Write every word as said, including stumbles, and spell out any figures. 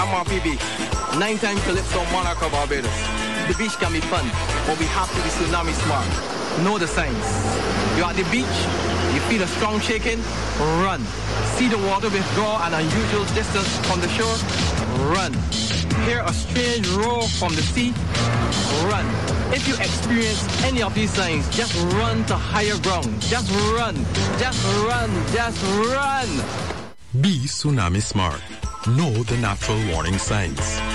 I'm R P B, nine-time Calypso monarch of Barbados. The beach can be fun, but we have to be tsunami smart. Know the signs. You're at the beach, you feel a strong shaking, run. See the water withdraw an unusual distance from the shore, run. Hear a strange roar from the sea, run. If you experience any of these signs, just run to higher ground. Just run, just run, just run. Be tsunami smart. Know the natural warning signs.